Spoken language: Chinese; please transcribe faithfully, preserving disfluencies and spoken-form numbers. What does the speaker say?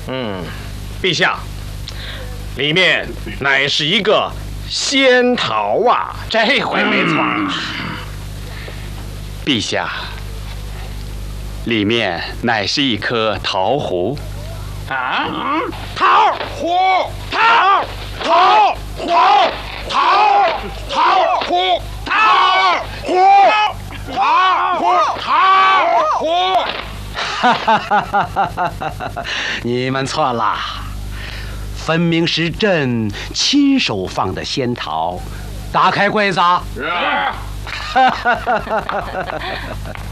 嗯，陛下，里面乃是一个仙桃啊，这回没错。嗯、 陛下，里面乃是一颗桃核。 啊？桃核，桃桃桃桃桃核，桃核，桃核，桃核。 哈哈哈哈哈哈！你们错了，分明是朕亲手放的仙桃。打开柜子。是。哈哈哈哈哈哈！